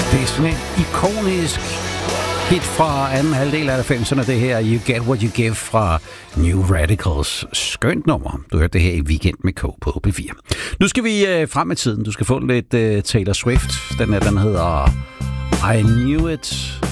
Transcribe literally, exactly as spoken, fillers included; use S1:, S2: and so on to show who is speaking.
S1: Det er sådan en ikonisk hit fra anden halvdel af halvfemserne, det her You Get What You Give fra New Radicals. Skønt nummer. Du hørte det her i Weekend med K på P fire. Nu skal vi øh, frem i tiden. Du skal få lidt øh, Taylor Swift. Den her, den hedder I Knew It.